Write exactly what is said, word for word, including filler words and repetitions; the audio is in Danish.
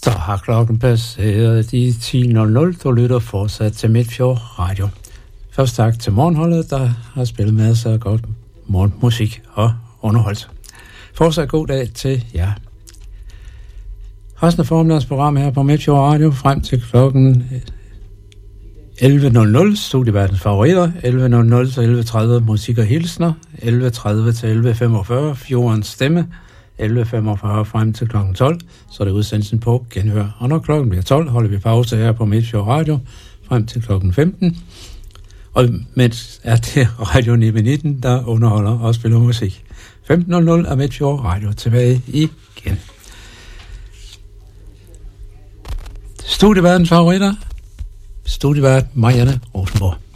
Så har klokken passeret de ti nul nul. Du lytter fortsat til Midtfjord Radio. Først tak til morgenholdet, der har spillet med så godt morgenmusik og underholdt. Fortsat god dag til jer. Resten af formiddagsprogram her på Midtfjord Radio frem til klokken elleve nul nul. Studieverdens favoritter. elleve nul nul til elleve tredive musik og hilsner. elleve tredive til elleve femogfyrre Fjordens stemme. elleve femogfyrre frem til klokken tolv, så er det udsendelsen på genhør. Og når klokken bliver tolv, holder vi pause her på Midtfjord Radio frem til klokken femten. Og mens er det Radio nitten, der underholder og spiller musik. femten nul nul er Midtfjord Radio tilbage igen. Studieverdens favoritter. Studievært Marianne Rosenborg.